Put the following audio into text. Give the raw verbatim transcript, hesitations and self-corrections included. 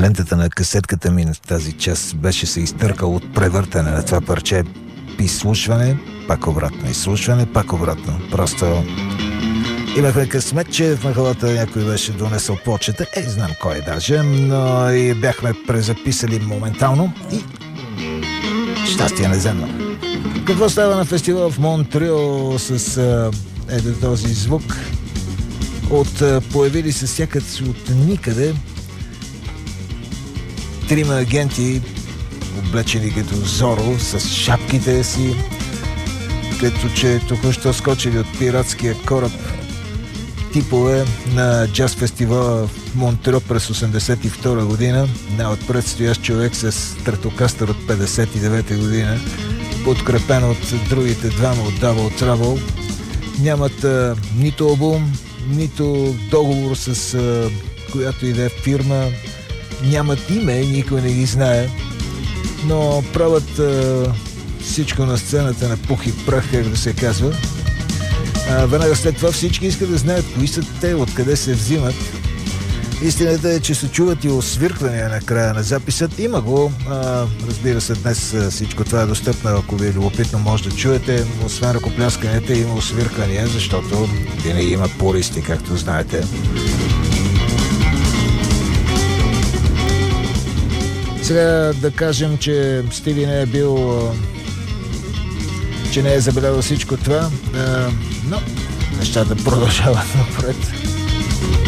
Лентата на касетката ми на тази част беше се изтъркал от превъртане на това парче. Изслушване, пак обратно, изслушване, пак обратно. Просто имахме късмет, че в махалата някой беше донесъл почета. Ей, знам кой е даже, но и бяхме презаписали моментално и щастие неземно. Какво става на фестивал в Монтреал с ето този звук? От появили се сякаш от никъде трима агенти, облечени като Зоро, с шапките си, като че току-що скочили от пиратския кораб, типове на джаз фестивала в Монтреал през осемдесет и втора година. Най-отпред стоящ човек с стратокастър от петдесет и девета година, подкрепен от другите двама от Double Trouble. Нямат а, нито албум, нито договор с а, която и да е фирма. Нямат име, никой не ги знае, но правят а, всичко на сцената на пух и прах, как да се казва. А, веднага след това всички искат да знаят кои са те, откъде се взимат. Истината е, че се чуват и освирквания на края на записът. Има го. А, разбира се, днес всичко това е достъпно. Ако ви е любопитно, може да чуете. Освен ръкоплясканията има освирквания, защото винаги има пористи, както знаете. Сега да кажем, че Стиви не е бил, че не е забелязал всичко това, но нещата продължават напред.